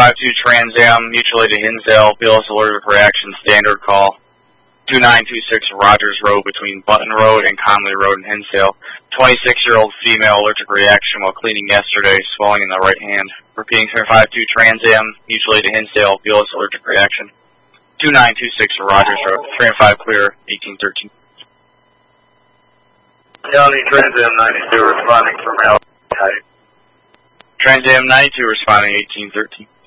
352 Trans Am, mutual aid to Hinsdale, BLS allergic reaction, standard call. 2926 Rogers Road between Button Road and Conley Road in Hinsdale. 26-year-old female allergic reaction while cleaning yesterday, swelling in the right hand. Repeating 352 Trans Am, mutual aid to Hinsdale, BLS allergic reaction. 2926 Rogers Road, 3 and 5 clear, 1813. County Trans Am 92 responding from Al. Trans Am 92 responding 1813.